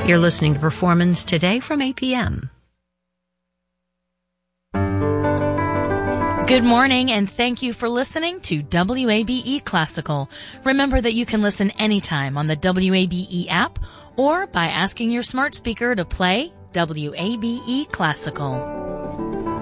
You're listening to Performance Today from APM. Good morning, and thank you for listening to WABE Classical. Remember that you can listen anytime on the WABE app or by asking your smart speaker to play WABE Classical.